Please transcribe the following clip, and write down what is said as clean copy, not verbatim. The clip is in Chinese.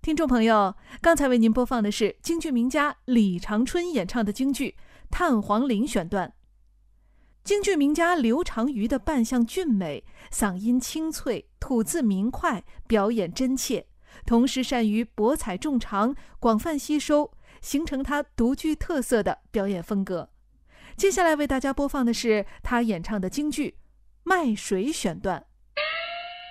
听众朋友，刚才为您播放的是京剧名家李长春演唱的京剧《探黄岭》选段。京剧名家刘长瑜的扮相俊美，嗓音清脆，吐字明快，表演真切，同时善于博采众长，广泛吸收，形成他独具特色的表演风格。接下来为大家播放的是他演唱的京剧《卖水》选段。